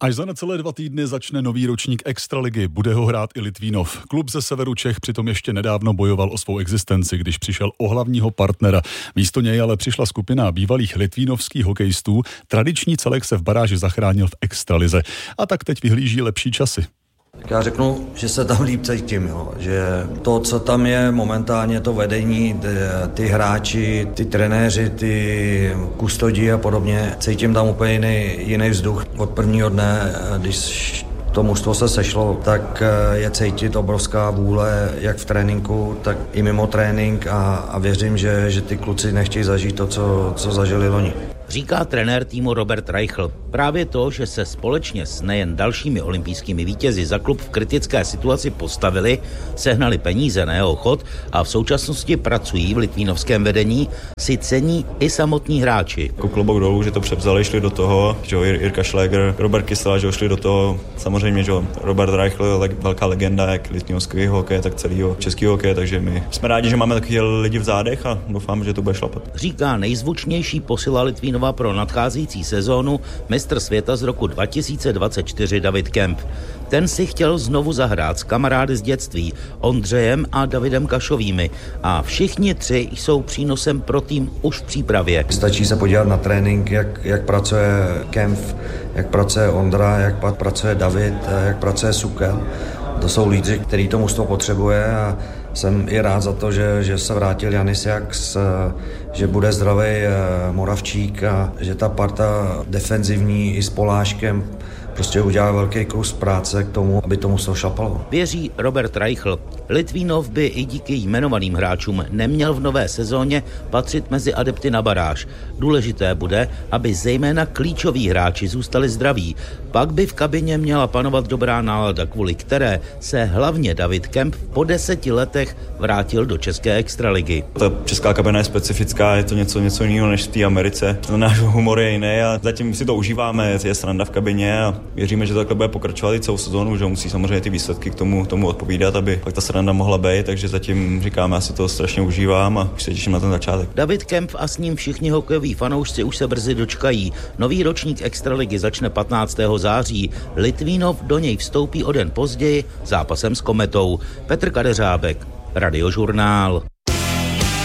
Až za necelé 2 týdny začne nový ročník Extraligy, bude ho hrát i Litvínov. Klub ze severu Čech přitom ještě nedávno bojoval o svou existenci, když přišel o hlavního partnera. Místo něj ale přišla skupina bývalých litvínovských hokejistů. Tradiční celek se v baráži zachránil v Extralize. A tak teď vyhlíží lepší časy. Tak já řeknu, že se tam líp cítím, že to, co tam je momentálně, to vedení, ty hráči, ty trenéři, ty kustodi a podobně, cítím tam úplně jiný vzduch. Od prvního dne, když to mužstvo se sešlo, tak je cítit obrovská vůle, jak v tréninku, tak i mimo trénink a věřím, že ty kluci nechtějí zažít to, co zažili loni. Říká trenér týmu Robert Reichl. Právě to, že se společně s nejen dalšími olympijskými vítězi za klub v kritické situaci postavili, sehnali peníze na jeho chod a v současnosti pracují v litvínovském vedení, si cení i samotní hráči. Klobouk dolů, že to převzali, šli do toho, že Jirka Šléger, Robert Kysela, že šli do toho. Samozřejmě, že Robert Reichl, velká legenda, jak litvínovského hokeje, tak celého českého hokeje, takže my jsme rádi, že máme takový lidi v zádech a doufám, že to bude šlapat. Říká nejzvučnější posila Litvínova pro nadcházející sezónu mistr světa z roku 2024 David Kemp. Ten si chtěl znovu zahrát s kamarády z dětství Ondřejem a Davidem Kašovými a všichni tři jsou přínosem pro tým už v přípravě. Stačí se podívat na trénink, jak pracuje Kemp, jak pracuje Ondra, jak pracuje David, jak pracuje Sukel. To jsou lídři, který to mužstvo potřebuje a jsem i rád za to, že se vrátil Janis Jaks, že bude zdravý Moravčík a že ta parta defenzivní i s Poláškem prostě udělá velký kus práce k tomu, aby to mužstvo šlapalo. Věří Robert Reichl. Litvínov by i díky jmenovaným hráčům neměl v nové sezóně patřit mezi adepty na baráž. Důležité bude, aby zejména klíčoví hráči zůstali zdraví. Pak by v kabině měla panovat dobrá nálada, kvůli které se hlavně David Kemp po 10 letech vrátil do české extraligy. Ta česká kabina je specifická, je to něco jiného než v té Americe. Náš humor je jiný a zatím si to užíváme, je sranda v kabině a věříme, že takhle bude pokračovat i celou sezónu, že musí samozřejmě ty výsledky k tomu odpovídat, aby pak ta sranda mohla být, takže zatím říkáme, já si to strašně užívám a už se těším na ten začátek. David Kemp a s ním všichni hokejoví fanoušci už se brzy dočkají. Nový ročník extraligy začne 15. září. Litvínov do něj vstoupí o den později zápasem s Kometou. Petr Kadeřábek, Radiožurnál.